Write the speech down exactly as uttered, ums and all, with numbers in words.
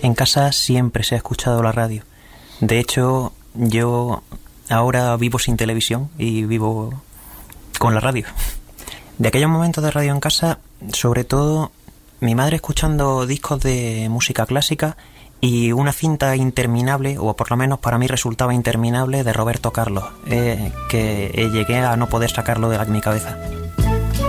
En casa siempre se ha escuchado la radio. De hecho, yo ahora vivo sin televisión y vivo con la radio. De aquellos momentos de radio en casa, sobre todo mi madre escuchando discos de música clásica y una cinta interminable, o por lo menos para mí resultaba interminable, de Roberto Carlos, eh, que llegué a no poder sacarlo de la, mi cabeza.